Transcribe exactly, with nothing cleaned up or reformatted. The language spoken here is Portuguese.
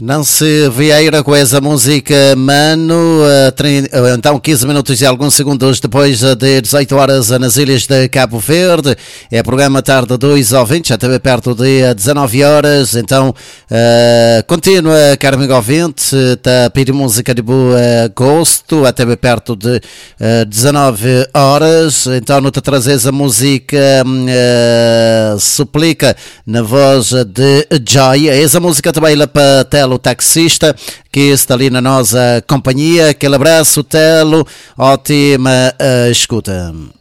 Não se Vieira com essa música, mano. Então, quinze minutos e alguns segundos depois de dezoito horas nas ilhas de Cabo Verde. É programa tarde dois ouvintes, já esteve perto de dezenove horas. Então, uh, continua, caro amigo ouvinte, está a pedir música de boa gosto, até perto de uh, dezenove horas. Então, não te trazes a música uh, Suplica na voz de Joy. Essa música também lá para Telo Taxista, que está ali na nossa companhia. Aquele abraço, Telo, ótima uh, escuta.